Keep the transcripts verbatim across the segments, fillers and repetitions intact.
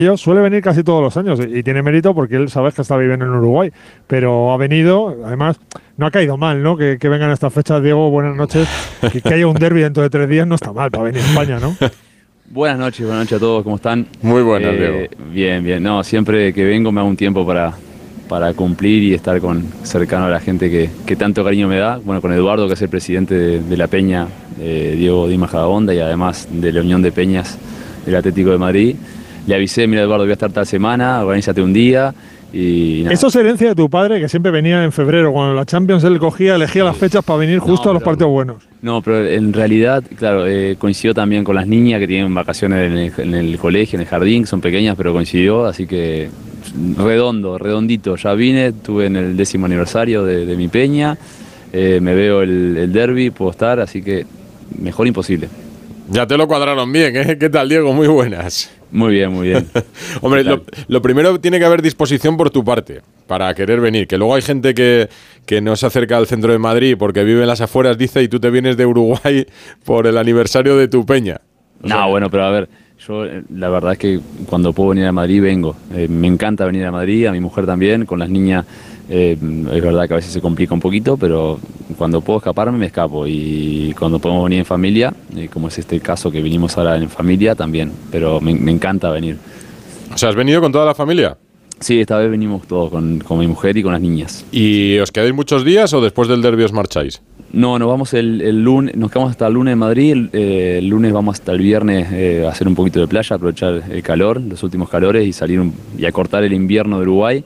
Suele venir casi todos los años y tiene mérito porque él sabes que está viviendo en Uruguay, pero ha venido, además no ha caído mal, ¿no? Que, que vengan a estas fechas, Diego, buenas noches, que, que haya un derbi dentro de tres días no está mal para venir a España, ¿no? Buenas noches, buenas noches a todos, ¿cómo están? Muy buenas, eh, Diego. Bien, bien, no, siempre que vengo me hago un tiempo para, para cumplir y estar con, cercano a la gente que, que tanto cariño me da, bueno, con Eduardo, que es el presidente de, de la Peña, eh, Diego Dima Jadabonda, y además de la Unión de Peñas del Atlético de Madrid. Le avisé, mira Eduardo, voy a estar tal semana, organízate un día y nada. Eso es herencia de tu padre, que siempre venía en febrero, cuando la Champions él cogía, elegía las fechas para venir justo No, a los pero- partidos buenos. No, pero en realidad, claro, eh, coincidió también con las niñas que tienen vacaciones en el, en el colegio, en el jardín, que son pequeñas, pero coincidió, así que redondo, redondito. Ya vine, estuve en el décimo aniversario de, de mi Peña, eh, me veo el, el derbi, puedo estar, así que mejor imposible. Ya te lo cuadraron bien, ¿eh? ¿Qué tal, Diego? Muy buenas. Muy bien, muy bien. Hombre, ¿Qué lo, tal? lo primero tiene que haber disposición por tu parte para querer venir. Que luego hay gente que, que no se acerca al centro de Madrid porque vive en las afueras, dice, y tú te vienes de Uruguay por el aniversario de tu Peña. O sea, No, bueno, pero a ver, yo eh, la verdad es que cuando puedo venir a Madrid vengo. Eh, me encanta venir a Madrid, a mi mujer también, con las niñas. Eh, es verdad que a veces se complica un poquito, pero cuando puedo escaparme me escapo. Y cuando podemos venir en familia, eh, como es este caso que vinimos ahora en familia, también. Pero me, me encanta venir. O sea, ¿has venido con toda la familia? Sí, esta vez venimos todos, con, con mi mujer y con las niñas. ¿Y os quedáis muchos días o después del derbi os marcháis? No, nos vamos el, el lunes, nos quedamos hasta el lunes en Madrid, el, eh, el lunes vamos hasta el viernes eh, a hacer un poquito de playa, aprovechar el calor, los últimos calores y salir un- y acortar el invierno de Uruguay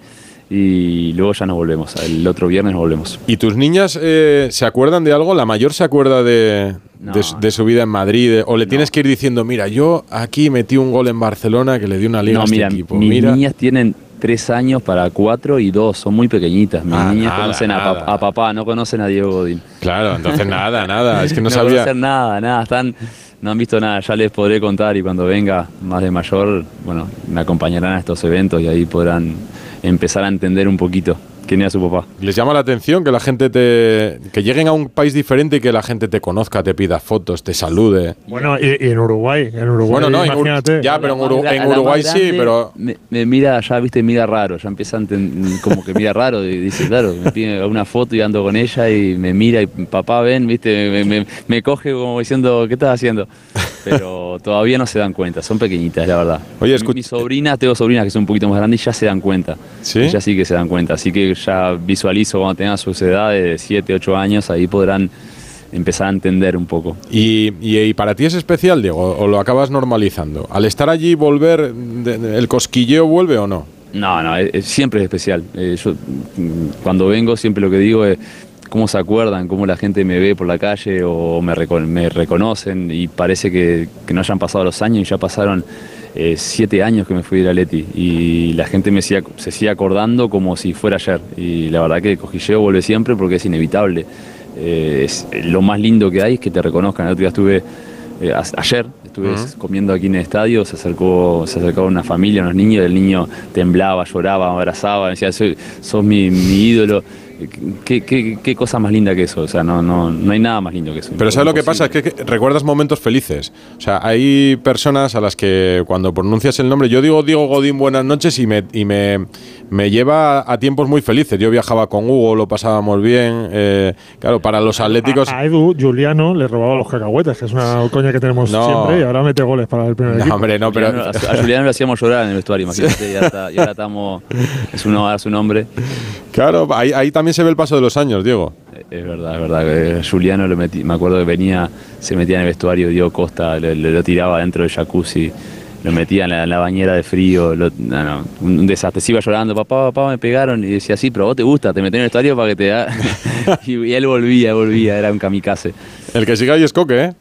y luego ya nos volvemos, el otro viernes nos volvemos. ¿Y tus niñas eh, se acuerdan de algo? ¿La mayor se acuerda de, No, de, su- de su vida en Madrid? De- ¿O le tienes que ir diciendo, mira, yo aquí metí un gol en Barcelona que le di una liga No, a este mira, equipo? mis Mira. niñas tienen tres años para cuatro y dos, son muy pequeñitas. Mis Ah, niñas nada, conocen a, nada. pap- a papá, no conocen a Diego Godín. Claro, entonces nada, nada. Es que no, No sabía. conocen nada, nada, están, no han visto nada, ya les podré contar y cuando venga más de mayor, bueno, me acompañarán a estos eventos y ahí podrán empezar a entender un poquito quién era su papá. ¿Les llama la atención que la gente te. que lleguen a un país diferente y que la gente te conozca, te pida fotos, te salude? Bueno, y, y en Uruguay, en Uruguay, Bueno, no, en Ur- imagínate. ya, pero en, La Uru- más gra- en la más Uruguay sí, grande pero. Me, me mira, ya viste, mira raro, ya empieza a enten- como que mira raro, y dice, claro, me pide una foto y ando con ella y me mira y papá, ven, viste, me, me- me coge como diciendo, ¿qué estás haciendo? Pero todavía no se dan cuenta, son pequeñitas, la verdad. Oye, Mi- escu- Mis sobrinas, tengo sobrinas que son un poquito más grandes y ya se dan cuenta. ¿Sí? Ellas sí que se dan cuenta, así que ya visualizo cuando tengan sus edades de siete, ocho años, ahí podrán empezar a entender un poco. ¿Y, y, y para ti es especial, Diego, o lo acabas normalizando? ¿Al estar allí volver, de- de- el cosquilleo vuelve o no? No, no, es- es- siempre es especial. Eh, yo mm, cuando vengo siempre lo que digo es cómo se acuerdan, cómo la gente me ve por la calle o me, reco- me reconocen y parece que, que no hayan pasado los años y ya pasaron eh, siete años que me fui de la Leti y la gente me sigue, se sigue acordando como si fuera ayer y la verdad que el cosquilleo vuelve siempre porque es inevitable. Eh, es, lo más lindo que hay es que te reconozcan. El otro día estuve, eh, a- ayer estuve Ujú. comiendo aquí en el estadio, se acercó, se acercaba una familia, unos niños, y el niño temblaba, lloraba, me abrazaba, me decía, "Soy- sos mi, mi ídolo". ¿Qué, qué, qué cosa más linda que eso? O sea, no, no, no hay nada más lindo que eso. Pero ¿sabes lo que pasa? Imposible. Es que, que recuerdas momentos felices. O sea, hay personas a las que cuando pronuncias el nombre, yo digo Diego Godín buenas noches y me, y me, me lleva a, a tiempos muy felices. Yo viajaba con Hugo, lo pasábamos bien. eh, claro, para los atléticos... A, a Edu, Juliano, le robaba los cacahuetes, que es una coña que tenemos No. siempre, y ahora mete goles para el primer No, equipo. hombre, no, pero... Juliano- a, a Juliano lo hacíamos llorar en el vestuario, imagínate, ya está, y ahora estamos, es un, ahora es un hombre. Claro, ahí, ahí también se ve el paso de los años, Diego. Es verdad, es verdad. eh, Juliano lo metí, me acuerdo que venía, se metía en el vestuario, Diego Costa, le- le- lo tiraba dentro del jacuzzi, lo metía en la, en la bañera de frío, lo- no, no, un, un desastre. Se iba llorando, papá, papá, me pegaron. Y decía, sí, pero vos te gusta, te metí en el vestuario para que te da. y, y él volvía, volvía, era un kamikaze. El que sigue ahí es Coque, ¿eh?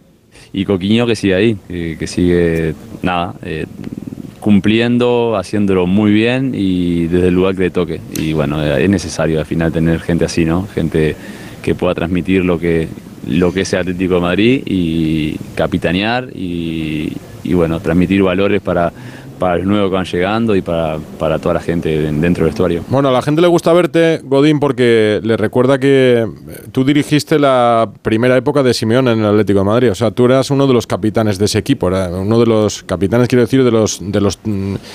Y Coquiño que sigue ahí, eh, que sigue, nada, eh, cumpliendo, haciéndolo muy bien y desde el lugar que le toque. Y bueno, eh, es necesario al final tener gente así, ¿no? Gente que pueda transmitir lo que, lo que es el Atlético de Madrid y capitanear y, y bueno, transmitir valores para, para los nuevos que van llegando y para, para toda la gente dentro del vestuario. Bueno, a la gente le gusta verte, Godín, porque le recuerda que tú dirigiste la primera época de Simeone en el Atlético de Madrid. O sea, tú eras uno de los capitanes de ese equipo, era uno de los capitanes, quiero decir, de los, de los